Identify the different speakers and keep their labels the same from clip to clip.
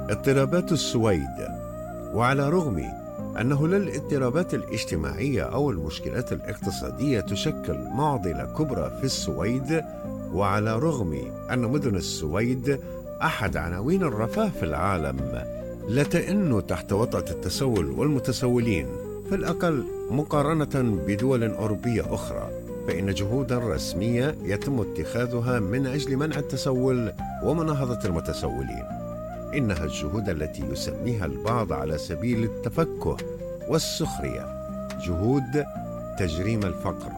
Speaker 1: اضطرابات السويد. وعلى الرغم أنه لا الاضطرابات الاجتماعية أو المشكلات الاقتصادية تشكل معضلة كبرى في السويد، وعلى الرغم أن مدن السويد أحد عناوين الرفاه في العالم، لا تئن تحت وطأة التسول والمتسولين، في الأقل مقارنة بدول أوروبية أخرى، فإن جهودا رسمية يتم اتخاذها من أجل منع التسول ومناهضة المتسولين. إنها الجهود التي يسميها البعض على سبيل التفكه والسخرية جهود تجريم الفقر.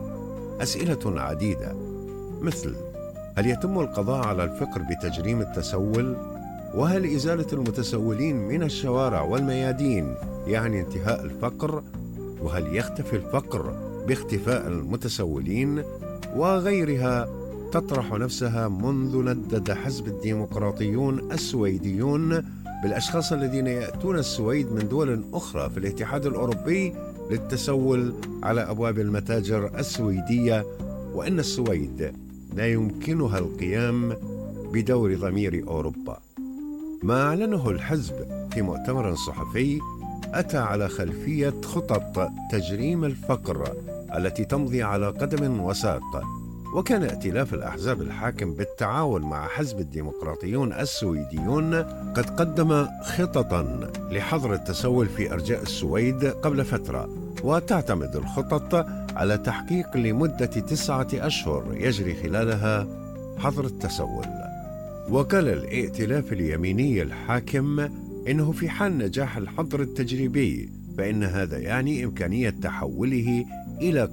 Speaker 1: أسئلة عديدة مثل: هل يتم القضاء على الفقر بتجريم التسول؟ وهل إزالة المتسولين من الشوارع والميادين يعني انتهاء الفقر؟ وهل يختفي الفقر باختفاء المتسولين؟ وغيرها تطرح نفسها منذ ندد حزب الديمقراطيون السويديون بالأشخاص الذين يأتون السويد من دول أخرى في الاتحاد الأوروبي للتسول على أبواب المتاجر السويدية، وأن السويد لا يمكنها القيام بدور ضمير أوروبا. ما أعلنه الحزب في مؤتمر صحفي أتى على خلفية خطط تجريم الفقر التي تمضي على قدم وساق، وكان ائتلاف الأحزاب الحاكم بالتعاون مع حزب الديمقراطيون السويديون قد قدم خططا لحظر التسول في أرجاء السويد قبل فترة، وتعتمد الخطط على تحقيق لمدة 9 أشهر يجري خلالها حظر التسول. وقال الائتلاف اليميني الحاكم إنه في حال نجاح الحظر التجريبي فإن هذا يعني إمكانية تحوله إلى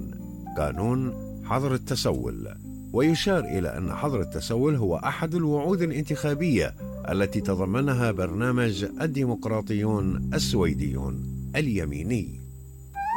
Speaker 1: قانون حظر التسول، ويشار إلى أن حظر التسول هو أحد الوعود الانتخابية التي تضمنها برنامج الديمقراطيون السويديون اليميني.